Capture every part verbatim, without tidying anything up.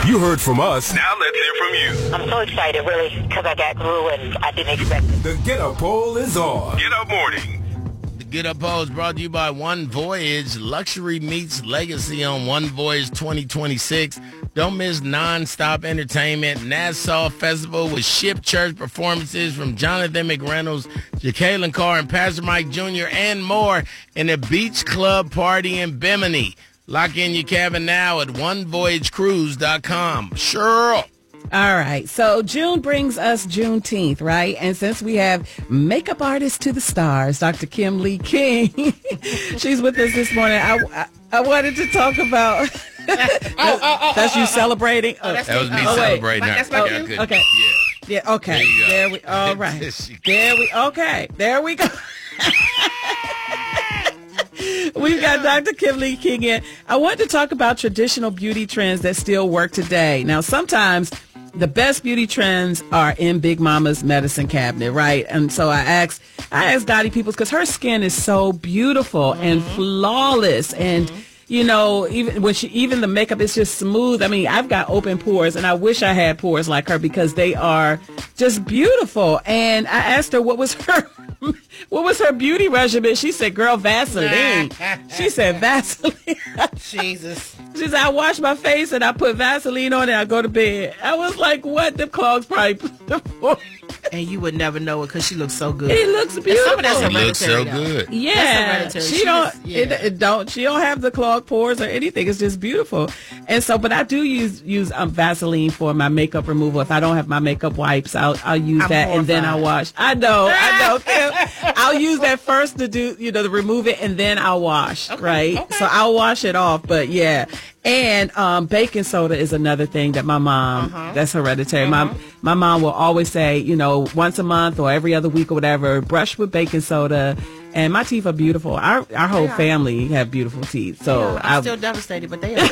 You heard from us. Now let's hear from you. I'm so excited, really, because I got Gru and I didn't expect it. The Get Up Poll is on. Get Up Morning. The Get Up Poll is brought to you by One Voyage. Luxury meets legacy on One Voyage twenty twenty-six. Don't miss non-stop entertainment. Nassau Festival with Ship Church performances from Jonathan McReynolds, Jacqueline Carr, and Pastor Mike Junior, and more in a beach club party in Bimini. Lock in your cabin now at one voyage cruise dot com. Sure. All right. So June brings us Juneteenth, right? And since we have makeup artist to the stars, Doctor Kim Lee King, she's with us this morning. I, I, I wanted to talk about... oh, oh, oh, that's oh, you oh, celebrating? Oh, that's that was me oh, celebrating. Wait, that's my yeah, cue? Okay. Yeah. Yeah, okay. There, there we all right. There we okay. There we go. We've got Doctor Kim Lee King in. I want to talk about traditional beauty trends that still work today. Now, sometimes the best beauty trends are in Big Mama's medicine cabinet, right? And so I asked, I asked Dottie Peoples because her skin is so beautiful mm-hmm. and flawless, and mm-hmm. you know, even when she, even the makeup is just smooth. I mean, I've got open pores, and I wish I had pores like her because they are just beautiful. And I asked her what was her. What was her beauty regimen? She said, girl, Vaseline. She said, Vaseline. Jesus. She said, I wash my face and I put Vaseline on and I go to bed. I was like, what? The clogs probably put them on. And you would never know it because she looks so good. It looks beautiful. Some of that's It looks so though. good. Yeah. She, she don't, just, yeah. it, it don't, she don't have the clogged pores or anything. It's just beautiful. And so, but I do use, use um, Vaseline for my makeup removal. If I don't have my makeup wipes, I'll, I'll use I'm that horrified. and then I'll wash. I know, I know, Kim. I'll use that first to do, you know, to remove it and then I'll wash, okay, right? okay. So I'll wash it off, but yeah. And um, baking soda is another thing that my mom, uh-huh. that's hereditary. Uh-huh. My, my mom will always say, you know, once a month or every other week or whatever, brush with baking soda. And my teeth are beautiful. Our our whole Yeah. family have beautiful teeth. So Yeah, I'm I, still devastated, but they are.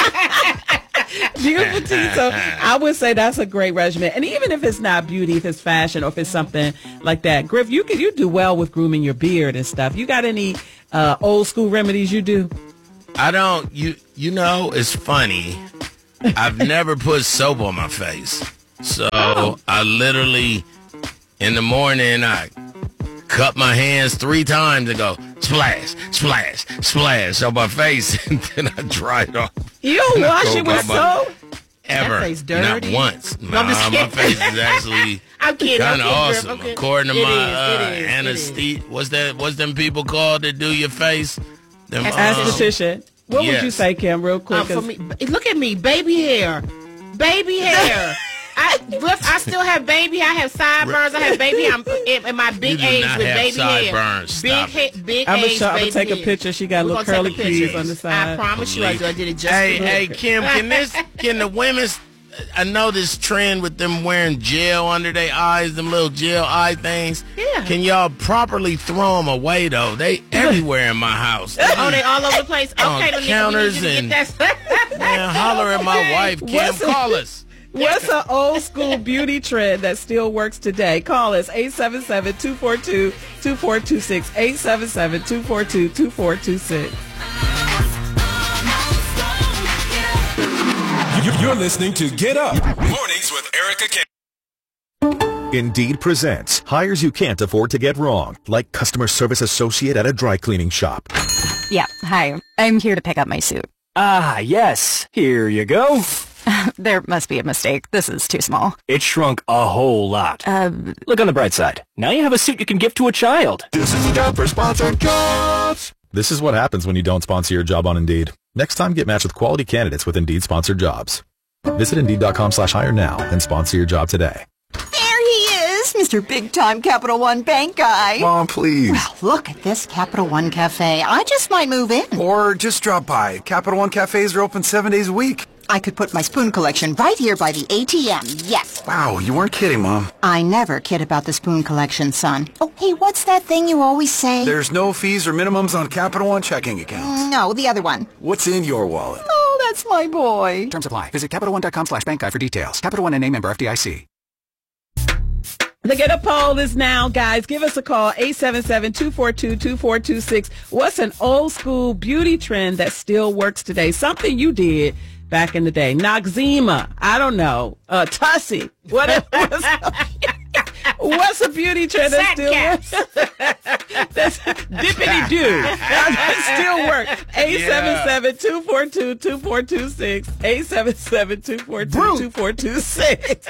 beautiful teeth. So I would say that's a great regimen. And even if it's not beauty, if it's fashion or if it's something like that, Griff, you can you do well with grooming your beard and stuff. You got any uh, old school remedies you do? I don't, you you know, it's funny. I've never put soap on my face. So Oh. I literally, in the morning, I cut my hands three times and go, splash, splash, splash on my face. And then I dry it off. You don't And I wash go it with about my- soap? Ever. That face Not dirty. once. No, I'm Nah, just my kidding. face is actually I'm kidding. kind of I'm kidding, awesome. Griff, okay. According to It my is, it uh, is, it anesthesia, what's that? What's them people called that do your face? Them, uh, Esthetician. What would yes. you say, Kim, real quick? Um, for me, look at me, baby hair, baby hair. I look, I still have baby. I have sideburns. I have baby hair. I'm in, in my big You do age not with have baby sideburns. hair. Stop Big head, big I'm age gonna baby take a hair. picture. She got We're little gonna curly take a picture. keys on the I side. promise you, I do. I did it just Hey, for hey, you. Kim, can this, can the women's, I know this trend with them wearing gel under their eyes, them little gel eye things. Yeah. Can y'all properly throw them away, though? They everywhere in my house. Oh, they all over the place. Okay, On Lanika, we counters need you to and- get that. Man, holler at my wife, Kim, What's- call us. What's an old school beauty trend that still works today? Call us eight seven seven, two four two, two four two six, eight seven seven, two four two, two four two six. You're listening to Get Up Mornings with Erica K. Indeed presents hires you can't afford to get wrong, like customer service associate at a dry cleaning shop. Yeah, hi. I'm here to pick up my suit. Ah, yes. Here you go. There must be a mistake. This is too small. It shrunk a whole lot. Uh, Look on the bright side. Now you have a suit you can give to a child. This is time for sponsored jobs. This is what happens when you don't sponsor your job on Indeed. Next time, get matched with quality candidates with Indeed sponsored jobs. Visit Indeed.com slash hire now and sponsor your job today. There he is, Mister Big Time Capital One Bank guy. Mom, please. Well, look at this Capital One Cafe. I just might move in. Or just drop by. Capital One cafes are open seven days a week. I could put my spoon collection right here by the A T M, yes. Wow, you weren't kidding, Mom. I never kid about the spoon collection, son. Oh, hey, what's that thing you always say? There's no fees or minimums on Capital One checking accounts. No, the other one. What's in your wallet? Oh, that's my boy. Terms apply. Visit CapitalOne.com slash bank guide for details. Capital One and A member F D I C. The Get Up poll is now, guys. Give us a call, eight seven seven, two four two, two four two six. What's an old school beauty trend that still works today? Something you did back in the day. Noxzema, I don't know. Uh, Tussie, whatever. What's a beauty trend that still works? That's dippity doo. That still works. eight seven seven, two four two, two four two six. eight seven seven, two four two, two four two six.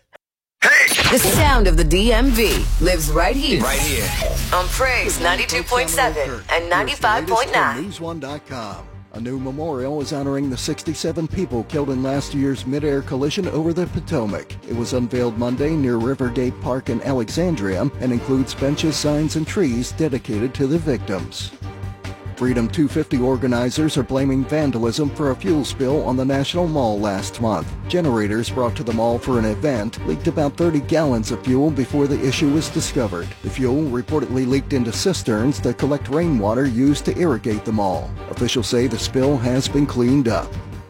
The sound of the D M V lives right here. Right here. On Praise ninety-two point seven and ninety-five point nine. news one dot com. A new memorial is honoring the sixty-seven people killed in last year's mid-air collision over the Potomac. It was unveiled Monday near Rivergate Park in Alexandria and includes benches, signs, and trees dedicated to the victims. Freedom two fifty organizers are blaming vandalism for a fuel spill on the National Mall last month. Generators brought to the mall for an event leaked about thirty gallons of fuel before the issue was discovered. The fuel reportedly leaked into cisterns that collect rainwater used to irrigate the mall. Officials say the spill has been cleaned up.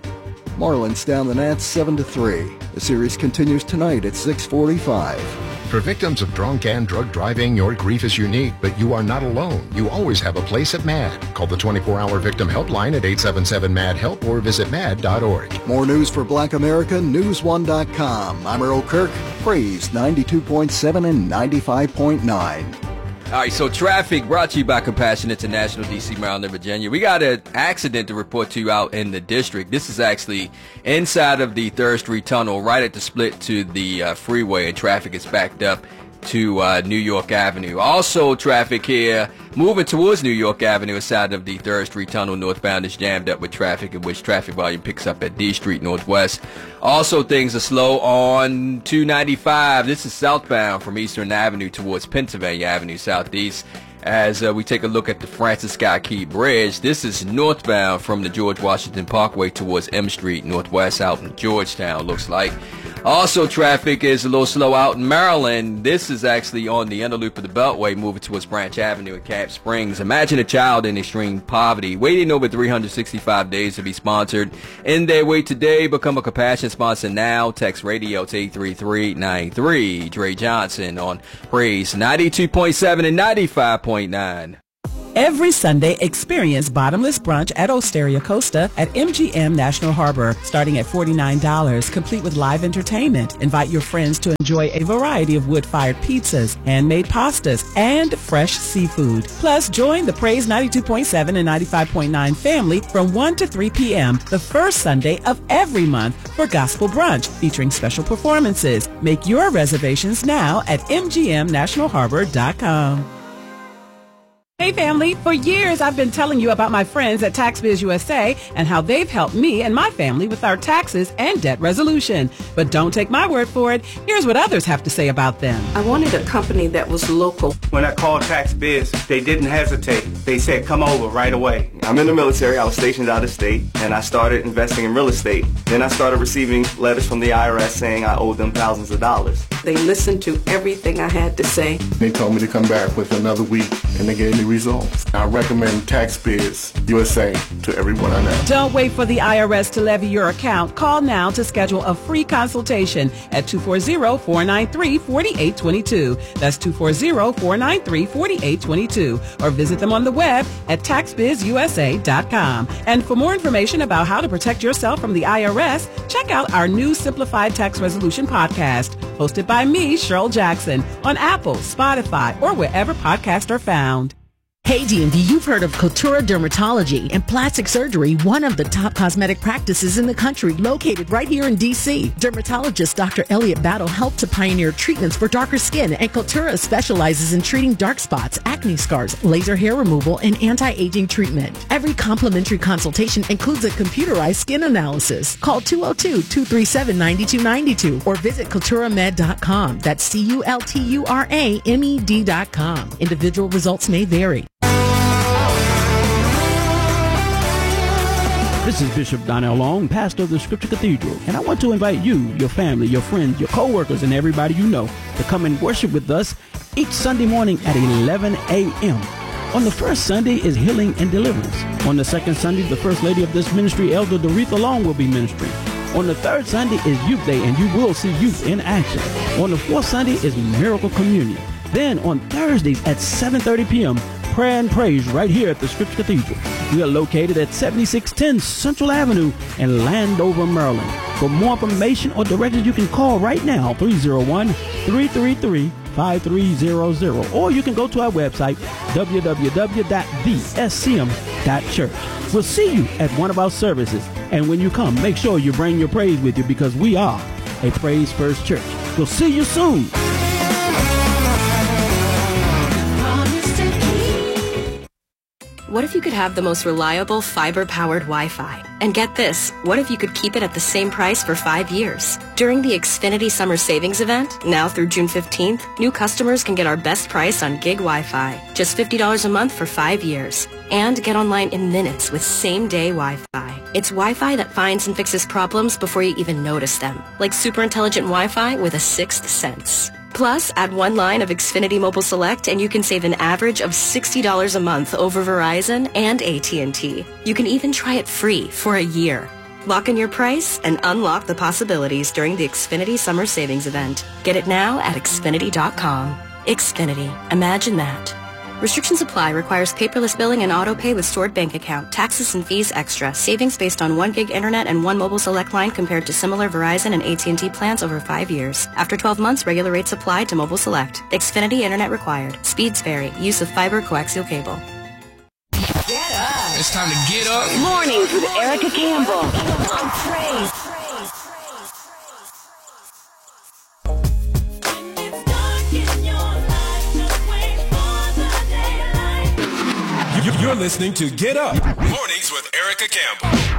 Marlins down the Nats seven to three. The series continues tonight at six forty-five. For victims of drunk and drug driving, your grief is unique, but you are not alone. You always have a place at MAD. Call the twenty-four hour victim helpline at eight seven seven M A D HELP or visit mad dot org. More news for Black America, news one dot com. I'm Earl Kirk, Praise ninety-two point seven and ninety-five point nine. All right, so traffic brought to you by Compassion International, D C, Maryland, and Virginia. We got an accident to report to you out in the district. This is actually inside of the third Street Tunnel, right at the split to the uh, freeway, and traffic is backed up to uh, New York Avenue. Also, traffic here moving towards New York Avenue inside of the third Street Tunnel northbound is jammed up with traffic, in which traffic volume picks up at D Street Northwest. Also, things are slow on two ninety-five. This is southbound from Eastern Avenue towards Pennsylvania Avenue Southeast. As uh, we take a look at the Francis Scott Key Bridge, this is northbound from the George Washington Parkway towards M Street Northwest out in Georgetown, looks like. Also, traffic is a little slow out in Maryland. This is actually on the inner loop of the Beltway, moving towards Branch Avenue at Cap Springs. Imagine a child in extreme poverty, waiting over three hundred sixty-five days to be sponsored. In their way today, become a Compassion sponsor now. Text radio to eight three three nine three. Dre Johnson on Praise ninety-two point seven and ninety-five point nine. Every Sunday, experience bottomless brunch at Osteria Costa at M G M National Harbor, starting at forty-nine dollars, complete with live entertainment. Invite your friends to enjoy a variety of wood-fired pizzas, handmade pastas, and fresh seafood. Plus, join the Praise ninety-two point seven and ninety-five point nine family from one to three p.m. the first Sunday of every month for Gospel Brunch, featuring special performances. Make your reservations now at m g m national harbor dot com. Hey family, for years I've been telling you about my friends at TaxBiz U S A and how they've helped me and my family with our taxes and debt resolution. But don't take my word for it. Here's what others have to say about them. I wanted a company that was local. When I called TaxBiz, they didn't hesitate. They said, come over right away. I'm in the military. I was stationed out of state, and I started investing in real estate. Then I started receiving letters from the I R S saying I owed them thousands of dollars. They listened to everything I had to say. They told me to come back with another week, and they gave me results. I recommend TaxBiz U S A to everyone I know. Don't wait for the I R S to levy your account. Call now to schedule a free consultation at two four zero, four nine three, four eight two two. That's two four zero, four nine three, four eight two two. Or visit them on the web at tax biz u s a dot com. And for more information about how to protect yourself from the I R S, check out our new Simplified Tax Resolution podcast, hosted by me, Cheryl Jackson, on Apple, Spotify, or wherever podcasts are found. Hey D M V, you've heard of Cultura Dermatology and Plastic Surgery, one of the top cosmetic practices in the country, located right here in D C. Dermatologist Doctor Elliot Battle helped to pioneer treatments for darker skin, and Cultura specializes in treating dark spots, acne scars, laser hair removal, and anti-aging treatment. Every complimentary consultation includes a computerized skin analysis. Call two oh two, two three seven, nine two nine two or visit cultura med dot com. That's C U L T U R A M E D dot com. Individual results may vary. This is Bishop Donnell Long, pastor of the Scripture Cathedral, and I want to invite you, your family, your friends, your co-workers, and everybody you know to come and worship with us each Sunday morning at eleven a.m. On the first Sunday is Healing and Deliverance. On the second Sunday, the First Lady of this ministry, Elder Doretha Long, will be ministering. On the third Sunday is Youth Day, and you will see youth in action. On the fourth Sunday is Miracle Communion. Then on Thursdays at seven thirty p.m., Prayer and Praise right here at the Scripture Cathedral. We are located at seventy-six ten Central Avenue in Landover, Maryland. For more information or directions, you can call right now, three oh one, three three three, five three zero zero. Or you can go to our website, w w w dot the s c m dot church. We'll see you at one of our services. And when you come, make sure you bring your praise with you because we are a Praise First Church. We'll see you soon. What if you could have the most reliable fiber-powered Wi-Fi? And get this, what if you could keep it at the same price for five years? During the Xfinity Summer Savings Event, now through June fifteenth, new customers can get our best price on gig Wi-Fi, just fifty dollars a month for five years. And get online in minutes with same-day Wi-Fi. It's Wi-Fi that finds and fixes problems before you even notice them, like super intelligent Wi-Fi with a sixth sense. Plus, add one line of Xfinity Mobile Select and you can save an average of sixty dollars a month over Verizon and A T and T. You can even try it free for a year. Lock in your price and unlock the possibilities during the Xfinity Summer Savings Event. Get it now at Xfinity dot com. Xfinity. Imagine that. Restrictions apply. Requires paperless billing and auto pay with stored bank account. Taxes and fees extra. Savings based on one gig internet and one mobile select line compared to similar Verizon and A T and T plans over five years. After twelve months, regular rates apply to mobile select. Xfinity internet required. Speeds vary. Use of fiber coaxial cable. Get up. It's time to get up. Mornings with Erica Campbell on Praise. You're listening to Get Up. Mornings with Erica Campbell.